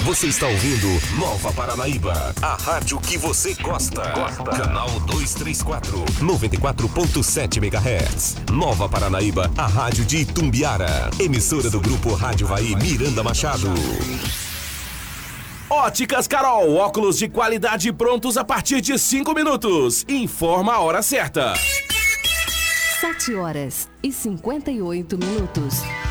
Você está ouvindo Nova Paranaíba, a rádio que você gosta. Canal 234, 94.7 MHz. Nova Paranaíba, a rádio de Itumbiara. Emissora do Grupo Rádio Vai Miranda Machado. Óticas Carol, óculos de qualidade prontos a partir de 5 minutos. Informa a hora certa. 7 horas e 58 minutos.